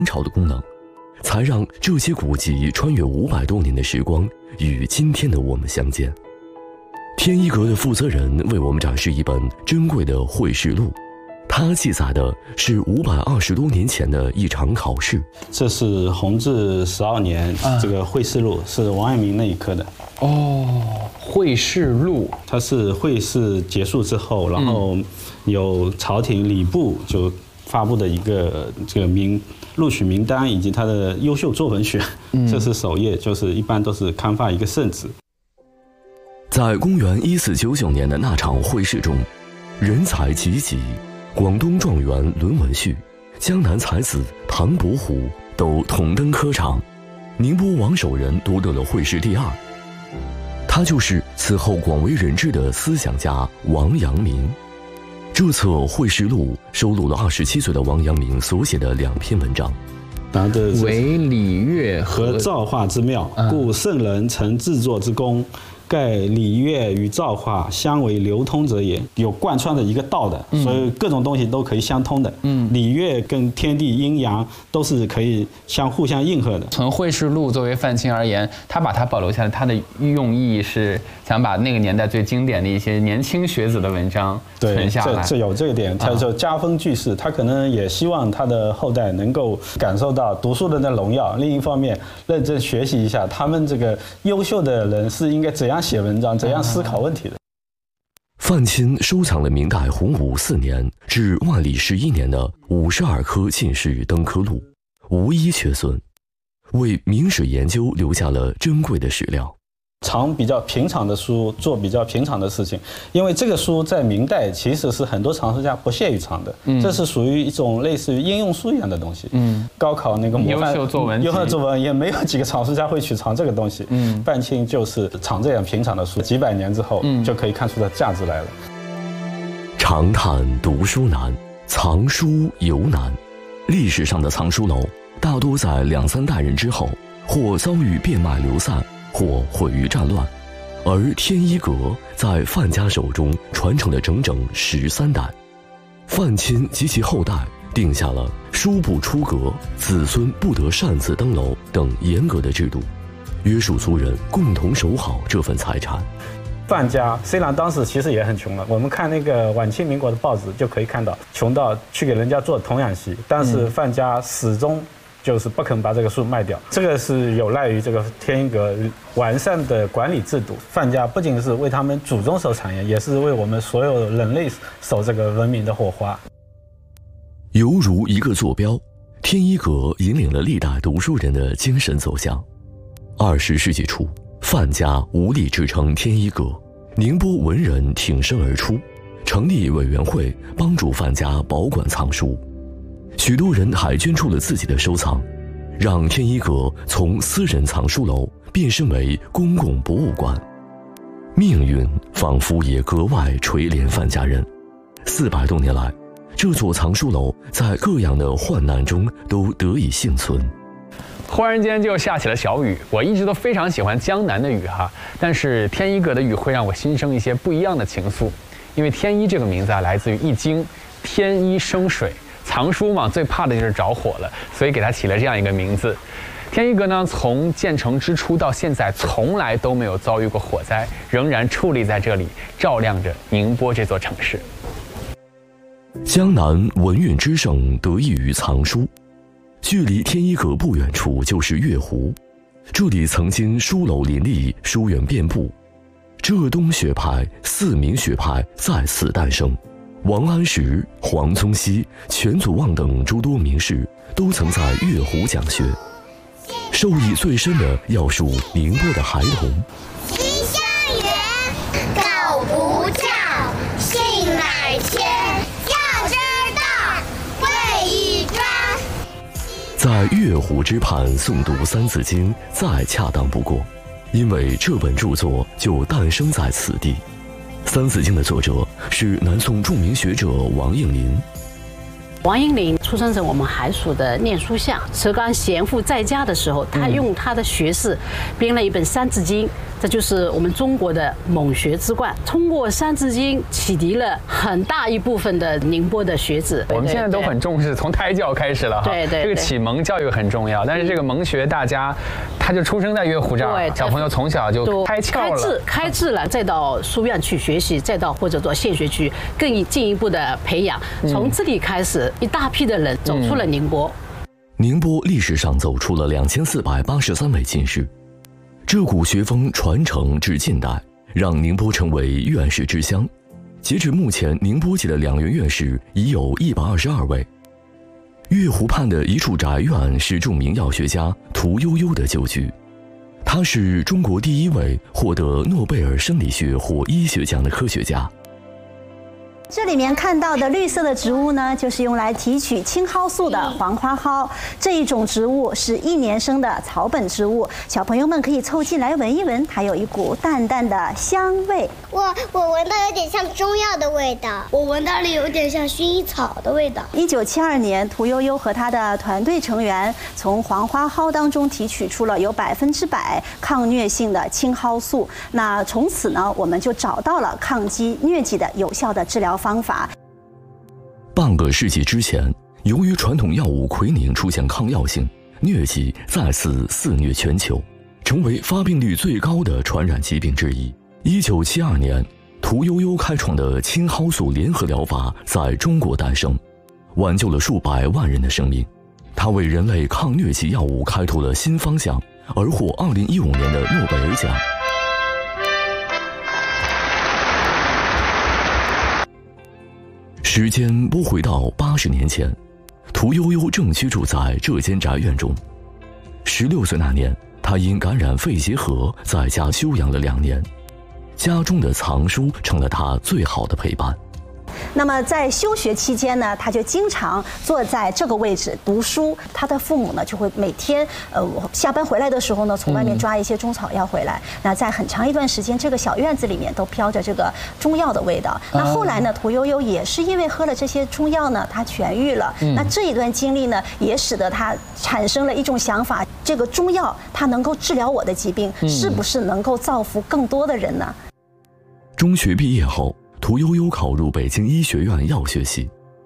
朝的功能，才让这些古籍穿越500多年的时光，与今天的我们相见。天一阁的负责人为我们展示一本珍贵的会试录，它记载的是520多年前的一场考试。 这是弘治12年这个会试录，是王阳明那一科的。 哦，会试录， 它是会试结束之后，然后有朝廷礼部就发布的一个这个录取名单以及他的优秀作文选，这是首页，就是一般都是刊发一个圣旨。 在公元1499年的那场会试中，人才济济，广东状元伦文旭、江南才子唐伯虎都同登科场，宁波王守仁夺得了会试第2。他就是此后广为人知的思想家王阳明。这册会试录收录了27岁的王阳明所写的2篇文章， 答的为礼乐和造化之妙，故圣人曾制作之功，盖礼乐与造化相为流通者也，有贯穿的一个道的，所以各种东西都可以相通的。礼乐跟天地阴阳都是可以互相应和的。 从会试录作为范钦而言，他把它保留下来，他的用意是想把那个年代最经典的一些年轻学子的文章存下来。 这有这个点，他就家风俱是，他可能也希望他的后代能够感受到读书人的荣耀，另一方面认真学习一下他们这个优秀的人是应该怎样写文章、怎样思考问题的。 范钦收藏了明代洪武4年至万历11年的52科进士登科录，无一缺损，为明史研究留下了珍贵的史料。 藏比较平常的书，做比较平常的事情，因为这个书在明代其实是很多藏书家不屑于藏的，这是属于一种类似于应用书一样的东西。高考那个模范优秀作文也没有几个藏书家会去藏这个东西。范钦就是藏这样平常的书，几百年之后就可以看出它价值来了。 长叹读书难，藏书尤难。历史上的藏书楼大多在2、3代人之后，或遭遇变卖流散，或毁于战乱，而天一阁在范家手中传承了整整13代。范钦及其后代定下了书不出阁、子孙不得擅自登楼等严格的制度，约束族人共同守好这份财产。 范家虽然当时其实也很穷了，我们看那个晚清民国的报纸就可以看到，穷到去给人家做童养媳，但是范家始终就是不肯把这个书卖掉，这个是有赖于这个天一阁完善的管理制度。范家不仅是为他们祖宗守产业，也是为我们所有人类守这个文明的火花。 犹如一个坐标，天一阁引领了历代读书人的精神走向。20世纪初，范家无力支撑天一阁，宁波文人挺身而出，成立委员会帮助范家保管藏书。许多人还捐出了自己的收藏，让天一阁从私人藏书楼变身为公共博物馆。命运仿佛也格外垂怜范家人。400多年来，这座藏书楼在各样的患难中都得以幸存。 忽然间就下起了小雨，我一直都非常喜欢江南的雨哈，但是天一阁的雨会让我心生一些不一样的情愫，因为天一这个名字来自于易经，天一生水，藏书嘛最怕的就是着火了，所以给它起了这样一个名字。天一阁呢，从建成之初到现在，从来都没有遭遇过火灾，仍然矗立在这里，照亮着宁波这座城市。 江南文运之盛得益于藏书，距离天一阁不远处就是月湖，这里曾经书楼林立，书院遍布，浙东学派、四明学派在此诞生。王安石、黄宗羲、全祖望等诸多名士都曾在月湖讲学。受益最深的要数宁波的孩童。 吉祥源，狗不叫，性乃迁，要知道，会易专。 在月湖之畔诵读《三字经》再恰当不过，因为这本著作就诞生在此地。《三字经》的作者是南宋著名学者王应麟。 王英龄出生在我们海蜀的念书巷。石刚贤父在家的时候，他用他的学识编了一本《三字经》，这就是我们中国的蒙学之冠。通过《三字经》启迪了很大一部分的宁波的学子。 我们现在都很重视，从胎教开始了哈。 对， 这个启蒙教育很重要，但是这个蒙学大家，他就出生在月湖这儿，小朋友从小就开窍了， 开智了，再到书院去学习，再到或者说县学区更进一步的培养。从这里开始，一大批的人走出了宁波。 宁波历史上走出了2483位进士，这股学风传承至近代，让宁波成为院士之乡。截至目前，宁波籍的2院院士已有122位。月湖畔的一处宅院是著名药学家屠呦呦的旧居，他是中国第1位获得诺贝尔生理学或医学奖的科学家。 这里面看到的绿色的植物呢，就是用来提取青蒿素的黄花蒿。这一种植物是1年生的草本植物，小朋友们可以凑近来闻一闻，它有一股淡淡的香味。 我闻到有点像中药的味道，我闻到了有点像薰衣草的味道。 1972年，屠呦呦和她的团队成员从黄花蒿当中提取出了有100%抗疟性的青蒿素。那从此呢，我们就找到了抗击疟疾的有效的治疗方法。 半个世纪之前，由于传统药物奎宁出现抗药性，疟疾再次肆虐全球，成为发病率最高的传染疾病之一。1972年，屠呦呦开创的青蒿素联合疗法在中国诞生，挽救了数百万人的生命。它为人类抗疟疾药物开拓了新方向，而获2015年的诺贝尔奖。时间拨回到80年前，屠呦呦正居住在这间宅院中。16岁那年，她因感染肺结核在家休养了2年，家中的藏书成了她最好的陪伴。 那么在休学期间呢，他就经常坐在这个位置读书。他的父母呢，就会每天下班回来的时候呢，从外面抓一些中草药回来。那在很长一段时间，这个小院子里面都飘着这个中药的味道。那后来呢，屠呦呦也是因为喝了这些中药呢，她痊愈了。那这一段经历呢，也使得她产生了一种想法：这个中药它能够治疗我的疾病，是不是能够造福更多的人呢？ 中学毕业后，屠呦呦考入北京医学院药学系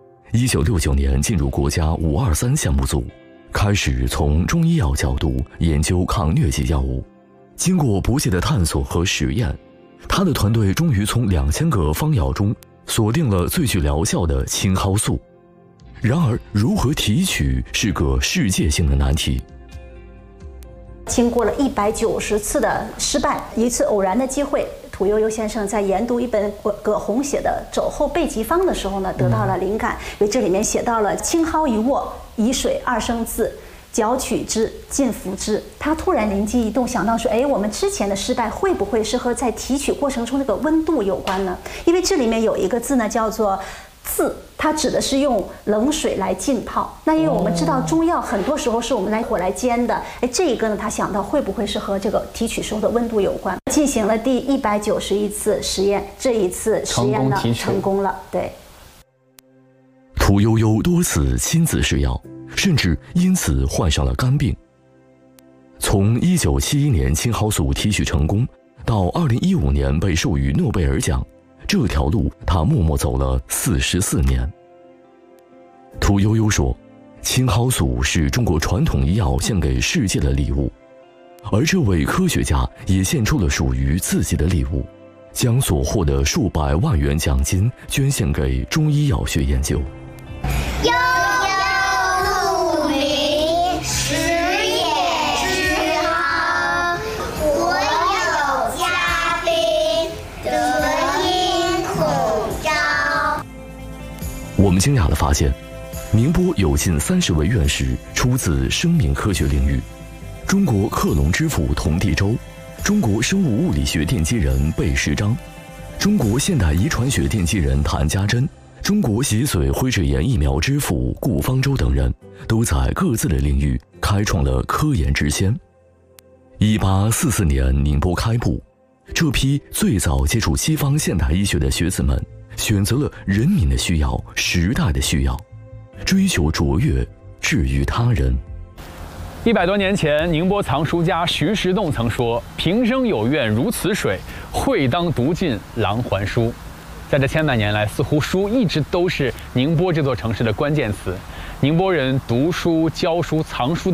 ，1969年进入国家523项目组，开始从中医药角度研究抗疟疾药物。经过不懈的探索和实验，他的团队终于从2000个方药中锁定了最具疗效的青蒿素。然而，如何提取是个世界性的难题。 经过了190次的失败，一次偶然的机会，屠呦呦先生在研读一本葛洪写的《肘后备急方》的时候呢，得到了灵感，因为这里面写到了青蒿一握，以水2升渍，绞取之，尽服之。他突然灵机一动，想到说，我们之前的失败会不会是和在提取过程中这个温度有关呢？因为这里面有一个字呢，叫做渍，它指的是用冷水来浸泡。那因为我们知道中药很多时候是我们来火来煎的，这一个呢，他想到会不会是和这个提取时候的温度有关？进行了第191次实验，这一次实验呢成功了。对， 屠呦呦多次亲自试药，甚至因此患上了肝病。从1971年青蒿素提取成功，到2015年被授予诺贝尔奖，这条路他默默走了44年。屠呦呦说，青蒿素是中国传统医药献给世界的礼物，而这位科学家也献出了属于自己的礼物，将所获的数百万元奖金捐献给中医药学研究。 悠悠鹿鸣，食野之蒿。我有嘉宾，得因孔昭。 我们惊讶地发现，宁波有近30位院士出自生命科学领域。中国克隆之父童第周，中国生物物理学奠基人贝石章，中国现代遗传学奠基人谭家珍，中国脊髓灰质炎疫苗之父顾方舟等人，都在各自的领域开创了科研之先。1844年宁波开埠，这批最早接触西方现代医学的学子们，选择了人民的需要、时代的需要， 追求卓越，治愈他人。 100多年前，宁波藏书家徐石栋曾说：“平生有愿如此水，会当读尽狼还书。”在这千百年来，似乎书一直都是宁波这座城市的关键词。宁波人读书、教书、藏书的